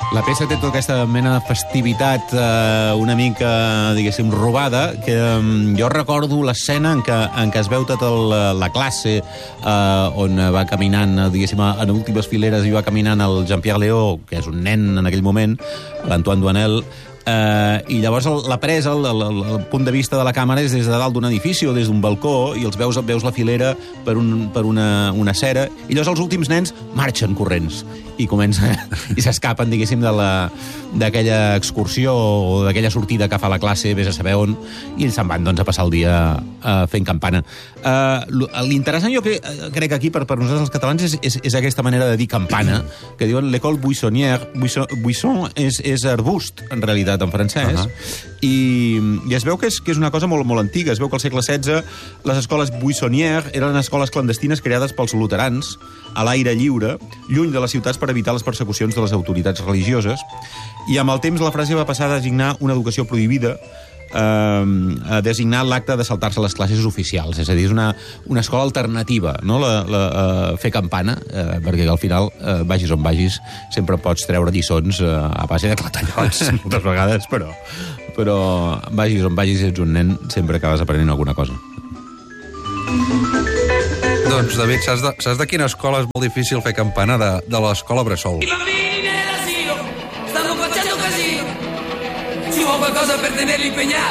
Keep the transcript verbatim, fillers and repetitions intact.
La peça té tota aquesta mena de festivitat eh, una mica, diguéssim, robada, que eh, jo recordo l'escena en, què, en què es veu tota la, la classe eh, on va caminant, diguéssim, en últimes fileres i va caminant el Jean-Pierre Léaud, que és un nen en aquell moment, l'Antoine Douanel, Uh, i llavors el, la presa, el, el, el punt de vista de la càmera és des de dalt d'un edifici o des d'un balcó, i els veus, veus la filera per, un, per una, una cera, i llavors els últims nens marxen corrents i comença i s'escapen, diguéssim, de la, d'aquella excursió o d'aquella sortida que fa la classe, vés a saber on, i ells se'n van, doncs, a passar el dia uh, fent campana. Uh, l'interessant, jo crec, crec que aquí, per, per nosaltres els catalans, és, és, és aquesta manera de dir campana, que diuen l'école buissonnière. Buisson, buisson és, és arbust, en realitat, en francès, uh -huh. I, i es veu que és, que és una cosa molt, molt antiga. Es veu que al segle setze les escoles buissonnières eren escoles clandestines creades pels luterans a l'aire lliure, lluny de les ciutats, per evitar les persecucions de les autoritats religioses, i amb el temps la frase va passar a designar una educació prohibida, eh, a designar l'acte de saltar-se les classes oficials. És a dir, és una, una escola alternativa, no? La, la, uh, fer campana, eh, perquè al final, eh, vagis on vagis, sempre pots treure lliçons eh, a base de clatallots, moltes vegades, però, però vagis on vagis, ets un nen, sempre acabes aprenent alguna cosa. Doncs, David, saps de, saps de quina escola és molt difícil fer campana? De, de l'escola Bressol. I bambini nell'asilo stanno facendo casino. Ci vuole qualcosa per tenerli impegnati.